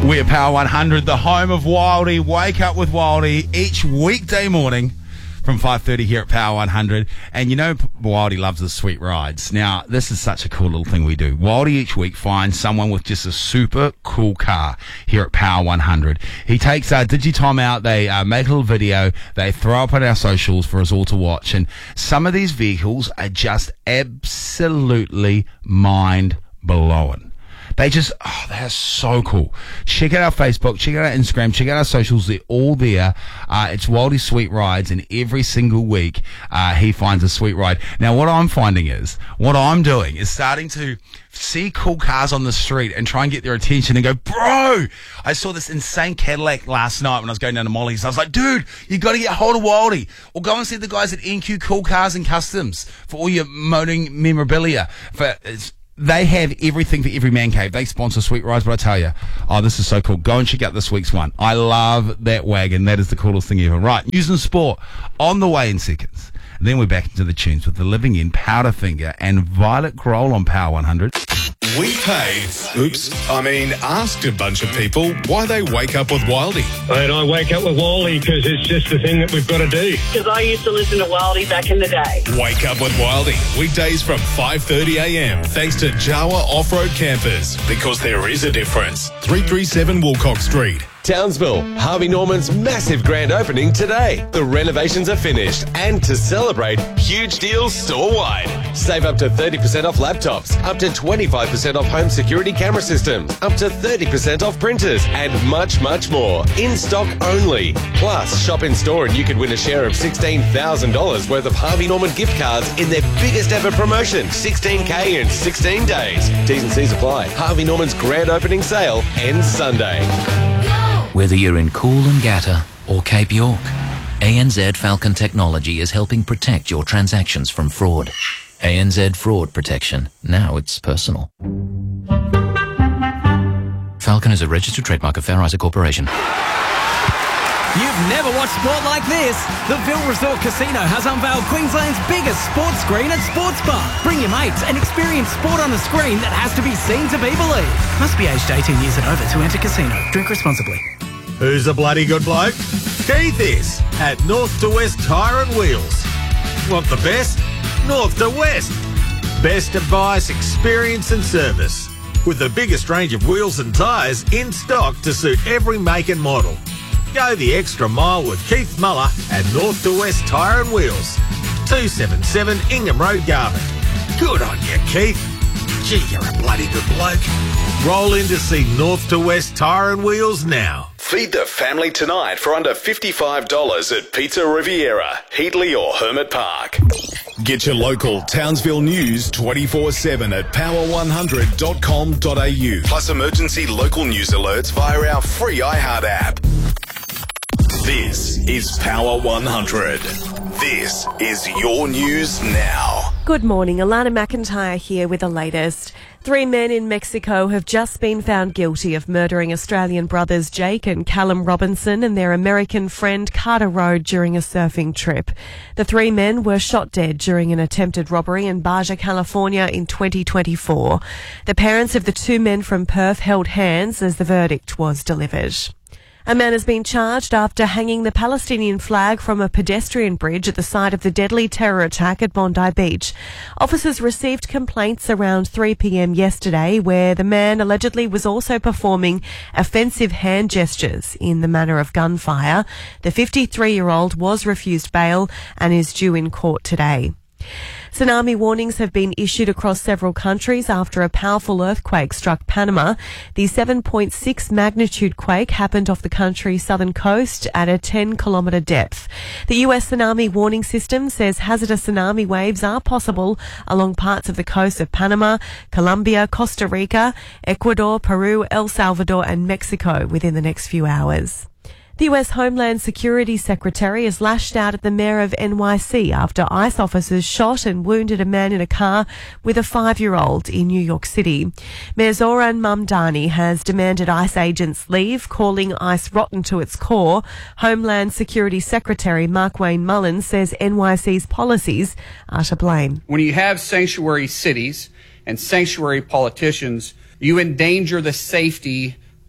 We're Power 100, the home of Wildy. Wake up with Wildy each weekday morning from 5:30 here at Power 100. And you know Wildy loves the sweet rides. Now, this is such a cool little thing we do. Wildy each week finds someone with just a super cool car here at Power 100. He takes Digitom out, they make a little video, they throw up on our socials for us all to watch. And some of these vehicles are just absolutely mind-blowing. They're so cool. Check out our Facebook, check out our Instagram, check out our socials. They're all there. It's Wildy Sweet Rides, and every single week he finds a sweet ride. Now, what I'm doing is starting to see cool cars on the street and try and get their attention and go, bro, I saw this insane Cadillac last night when I was going down to Molly's. I was like, dude, you got to get hold of Wildy. Or go and see the guys at NQ Cool Cars and Customs for all your motoring memorabilia. They have everything for every man cave. They sponsor Sweet Rides, but I tell you, this is so cool. Go and check out this week's one. I love that wagon. That is the coolest thing ever. Right, news and sport on the way in seconds. And then we're back into the tunes with the Living In, Powderfinger, and Violet Grohl on Power 100. We asked a bunch of people why they wake up with Wildy. And I wake up with Wildy because it's just the thing that we've got to do. Because I used to listen to Wildy back in the day. Wake up with Wildy, weekdays from 5:30 a.m. thanks to Jawa Off-Road Campers. Because there is a difference. 337 Wilcox Street. Townsville, Harvey Norman's massive grand opening today. The renovations are finished, and to celebrate, huge deals store-wide. Save up to 30% off laptops, up to 25% off home security camera systems, up to 30% off printers, and much, much more. In stock only. Plus, shop in store and you could win a share of $16,000 worth of Harvey Norman gift cards in their biggest ever promotion, 16K in 16 days. T's and C's apply. Harvey Norman's grand opening sale ends Sunday. Whether you're in Coolangatta or Cape York, ANZ Falcon Technology is helping protect your transactions from fraud. ANZ Fraud Protection. Now it's personal. Falcon is a registered trademark of Fair Isaac Corporation. You've never watched sport like this. The Ville Resort Casino has unveiled Queensland's biggest sports screen at Sports Bar. Bring your mates and experience sport on a screen that has to be seen to be believed. Must be aged 18 years and over to enter casino. Drink responsibly. Who's a bloody good bloke? Keith is at North to West Tyre and Wheels. Want the best? North to West. Best advice, experience and service. With the biggest range of wheels and tyres in stock to suit every make and model. Go the extra mile with Keith Muller at North to West Tyre and Wheels. 277 Ingham Road, Garvin. Good on you, Keith. Gee, you're a bloody good bloke. Roll in to see North to West Tyre and Wheels now. Feed the family tonight for under $55 at Pizza Riviera, Heatley or Hermit Park. Get your local Townsville news 24/7 at power100.com.au. Plus emergency local news alerts via our free iHeart app. This is Power 100. This is your news now. Good morning, Alana McIntyre here with the latest. 3 men in Mexico have just been found guilty of murdering Australian brothers Jake and Callum Robinson and their American friend Carter Road during a surfing trip. The 3 men were shot dead during an attempted robbery in Baja, California in 2024. The parents of the 2 men from Perth held hands as the verdict was delivered. A man has been charged after hanging the Palestinian flag from a pedestrian bridge at the site of the deadly terror attack at Bondi Beach. Officers received complaints around 3 p.m. yesterday where the man allegedly was also performing offensive hand gestures in the manner of gunfire. The 53-year-old was refused bail and is due in court today. Tsunami warnings have been issued across several countries after a powerful earthquake struck Panama. The 7.6 magnitude quake happened off the country's southern coast at a 10-kilometre depth. The US tsunami warning system says hazardous tsunami waves are possible along parts of the coast of Panama, Colombia, Costa Rica, Ecuador, Peru, El Salvador and Mexico within the next few hours. The US Homeland Security Secretary has lashed out at the mayor of NYC after ICE officers shot and wounded a man in a car with a 5-year-old in New York City. Mayor Zoran Mamdani has demanded ICE agents leave, calling ICE rotten to its core. Homeland Security Secretary Markwayne Mullins says NYC's policies are to blame. When you have sanctuary cities and sanctuary politicians, you endanger the safety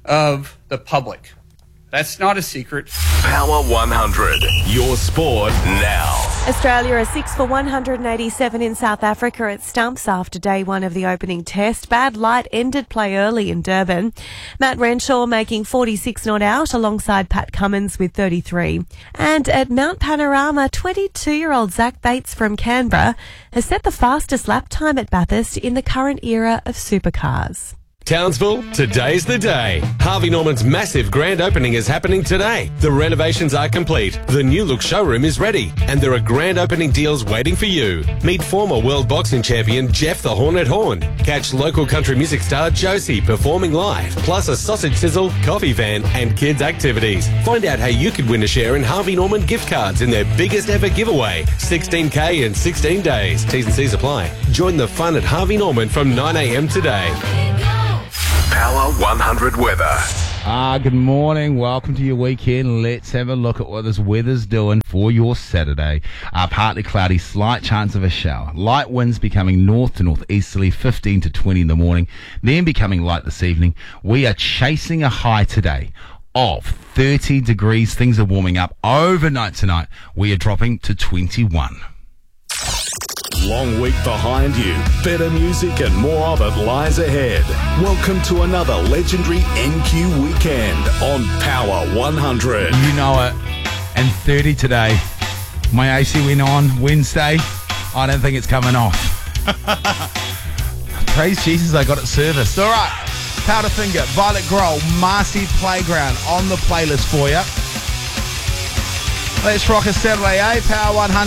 of the public. That's not a secret. Power 100. Your sport now. Australia are 6 for 187 in South Africa at stumps after day one of the opening test. Bad light ended play early in Durban. Matt Renshaw making 46 not out alongside Pat Cummins with 33. And at Mount Panorama, 22-year-old Zach Bates from Canberra has set the fastest lap time at Bathurst in the current era of supercars. Townsville, today's the day. Harvey Norman's massive grand opening is happening today. The renovations are complete, the new look showroom is ready, and there are grand opening deals waiting for you. Meet former world boxing champion Jeff the Hornet Horn. Catch local country music star Josie performing live, plus a sausage sizzle, coffee van, and kids' activities. Find out how you could win a share in Harvey Norman gift cards in their biggest ever giveaway, 16K in 16 days. T's and C's apply. Join the fun at Harvey Norman from 9 a.m. today. Power 100 weather. Good morning. Welcome to your weekend. Let's have a look at what this weather's doing for your Saturday. Partly cloudy, slight chance of a shower. Light winds becoming north to northeasterly, 15 to 20 in the morning, then becoming light this evening. We are chasing a high today of 30 degrees. Things are warming up. Overnight tonight, we are dropping to 21. Long week behind you. Better music and more of it lies ahead. Welcome to another legendary NQ weekend on Power 100. You know it. And 30 today. My AC went on Wednesday. I don't think it's coming off. Praise Jesus, I got it serviced. All right. Powderfinger, Violet Grohl, Marcy Playground on the playlist for you. Let's rock a Saturday, eh? Power 100.